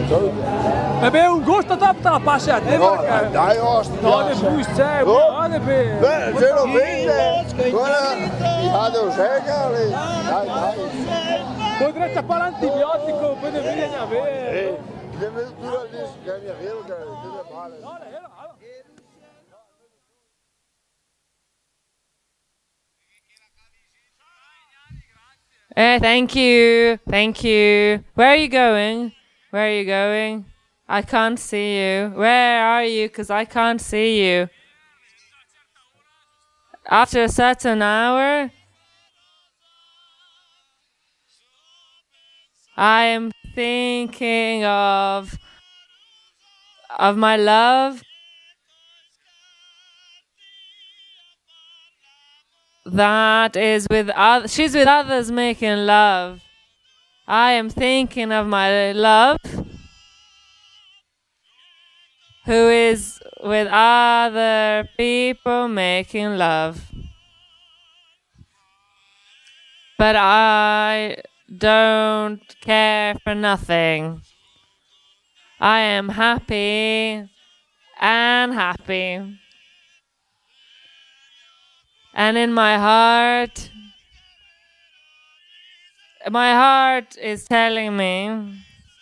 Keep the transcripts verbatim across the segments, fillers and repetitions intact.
Vabbè, un gusto top te la passi a te, No, perché... dai, ostia. Dai, buste, guarda, per... Beh, se lo vede, guarda, ja, devo segare. Dai, dai. Potresti fare l'antibiotico, poi ne vieni a avere. Eh, deve tu la dici che mi arrivo, che deve male. Eh, thank you. Thank you. Where are you going? Where are you going? I can't see you. Where are you? Because I can't see you. After a certain hour, I am thinking of of my love that is with others. She's with others making love. I am thinking of my love who is with other people making love. But I don't care for nothing. I am happy and happy. And in my heart, my heart is telling me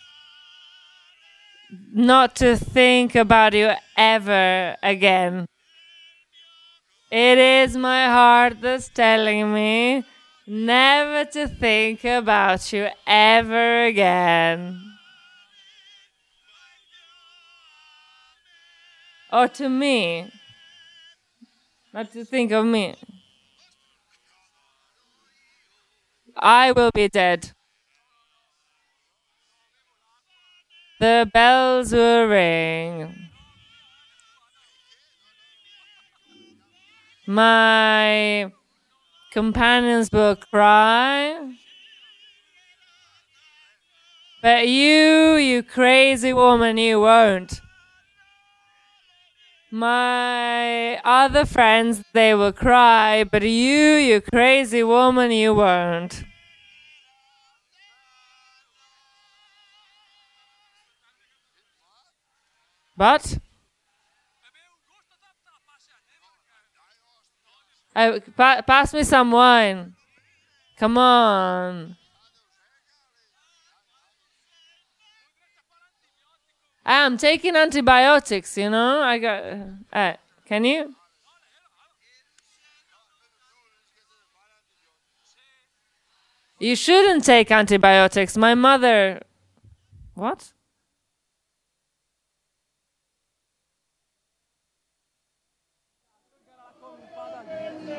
not to think about you ever again. It is my heart that's telling me never to think about you ever again. Or to me. Not to think of me. I will be dead. The bells will ring. My companions will cry. But you, you crazy woman, you won't. My other friends, they will cry, but you, you crazy woman, you won't. But uh, pa- pass me some wine. Come on. I'm taking antibiotics, you know. I got. Uh, can you? You shouldn't take antibiotics. My mother. What?